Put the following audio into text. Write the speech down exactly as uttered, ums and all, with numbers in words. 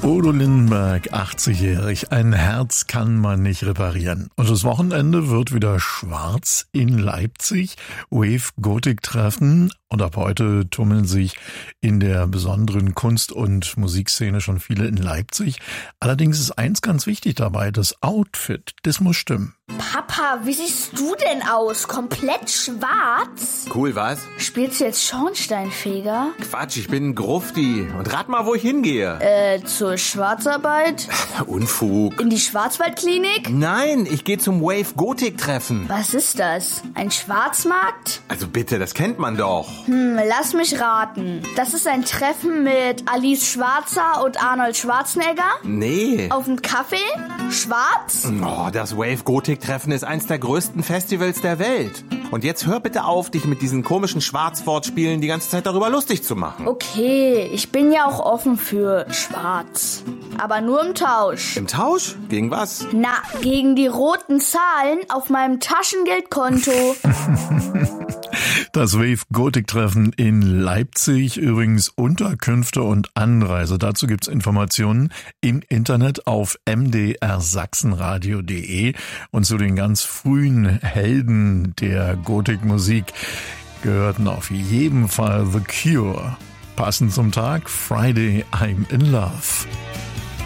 Udo Lindenberg, achtzigjährig. Ein Herz kann man nicht reparieren. Und das Wochenende wird wieder schwarz in Leipzig. Wave Gothic Treffen. Und ab heute tummeln sich in der besonderen Kunst- und Musikszene schon viele in Leipzig. Allerdings ist eins ganz wichtig dabei, das Outfit. Das muss stimmen. Papa, wie siehst du denn aus? Komplett schwarz? Cool, was? Spielst du jetzt Schornsteinfeger? Quatsch, ich bin ein Grufti. Und rat mal, wo ich hingehe. Äh, zur Schwarzarbeit? Unfug. In die Schwarzwaldklinik? Nein, ich gehe zum Wave Gothic Treffen. Was ist das? Ein Schwarzmarkt? Also bitte, das kennt man doch. Hm, lass mich raten. Das ist ein Treffen mit Alice Schwarzer und Arnold Schwarzenegger? Nee. Auf dem Kaffee? Schwarz? Oh, das Wave Gothic Treffen ist eins der größten Festivals der Welt. Und jetzt hör bitte auf, dich mit diesen komischen Schwarzwortspielen die ganze Zeit darüber lustig zu machen. Okay, ich bin ja auch offen für schwarz. Aber nur im Tausch. Im Tausch? Gegen was? Na, gegen die roten Zahlen auf meinem Taschengeldkonto. Das Wave Gothic Treffen in Leipzig, übrigens Unterkünfte und Anreise. Dazu gibt's Informationen im Internet auf m d r sachsenradio punkt de. Und zu den ganz frühen Helden der Gothic-Musik gehörten auf jeden Fall The Cure. Passend zum Tag Friday I'm in Love.